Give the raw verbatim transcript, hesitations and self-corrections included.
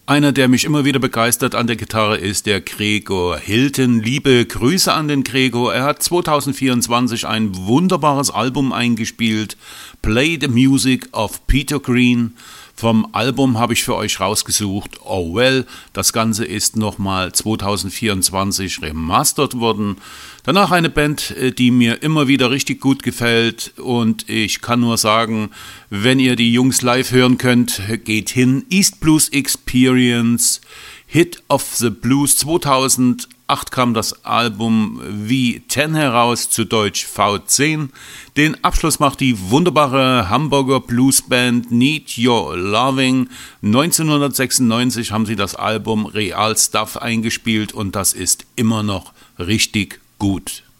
Einer, der mich immer wieder begeistert an der Gitarre, ist der Gregor Hilton. Liebe Grüße an den Gregor. Er hat zwanzig vierundzwanzig ein wunderbares Album eingespielt, Play the Music of Peter Green. Vom Album habe ich für euch rausgesucht Oh Well. Das Ganze ist nochmal zwanzig vierundzwanzig remastert worden. Danach eine Band, die mir immer wieder richtig gut gefällt. Und ich kann nur sagen, wenn ihr die Jungs live hören könnt, geht hin. East Blues Experience, Hit of the Blues. zweitausendacht kam das Album V zehn heraus, zu Deutsch V zehn. Den Abschluss macht die wunderbare Hamburger Bluesband Need Your Loving. neunzehnhundertsechsundneunzig haben sie das Album Real Stuff eingespielt und das ist immer noch richtig gut.